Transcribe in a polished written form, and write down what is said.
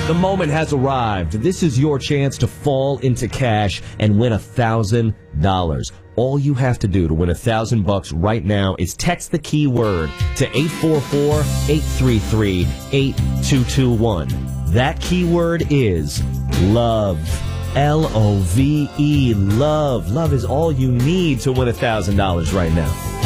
The moment has arrived. This is your chance to fall into cash and win $1,000. All you have to do to win $1,000 right now is text the keyword to 844-833-8221. That keyword is love. Love. Love. Love is all you need to win $1,000 right now.